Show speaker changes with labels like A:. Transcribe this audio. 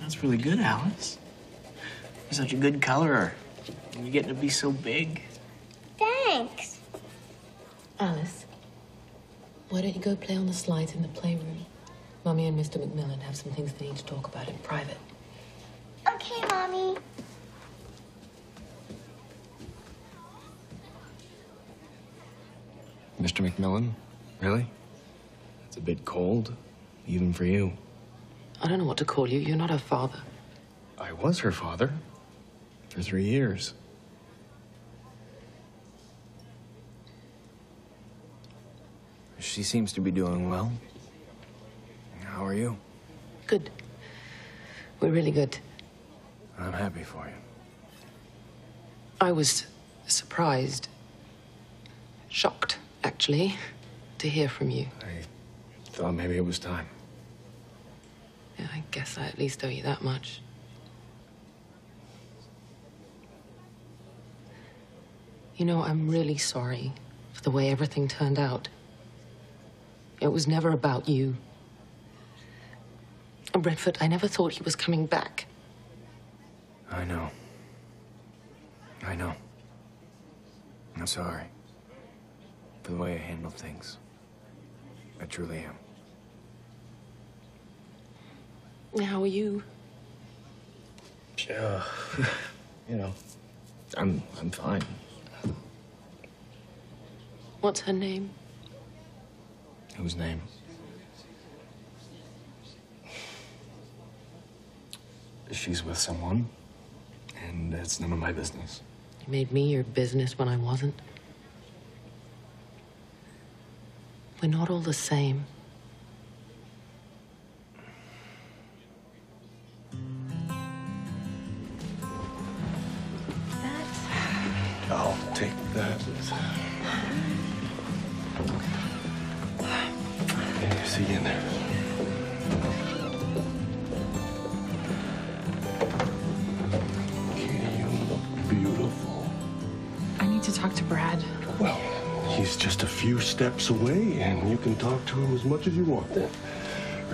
A: That's really good, Alice. You're such a good colorer. And you're getting to be so big.
B: Thanks.
C: Alice, why don't you go play on the slides in the playroom? Mummy and Mr. McMillan have some things they need to talk about in private.
B: Okay, Mommy.
D: Mr. McMillan? Really? It's a bit cold, even for you.
C: I don't know what to call you. You're not her father.
D: I was her father for 3 years. She seems to be doing well. How are you?
C: Good. We're really good.
D: I'm happy for you.
C: I was surprised, shocked, actually, to hear from you.
D: I thought maybe it was time.
C: Yeah, I guess I at least owe you that much. You know, I'm really sorry for the way everything turned out. It was never about you. And Redford, I never thought he was coming back.
D: I know. I know. I'm sorry for the way I handled things. I truly am.
C: How are you?
D: You know, I'm fine.
C: What's her name?
D: Whose name? She's with someone, and it's none of my business.
C: You made me your business when I wasn't. We're not all the same.
E: I'll take that. Okay, see you in there. Katie, you look beautiful.
F: I need to talk to Brad.
E: Well, he's just a few steps away, and you can talk to him as much as you want then.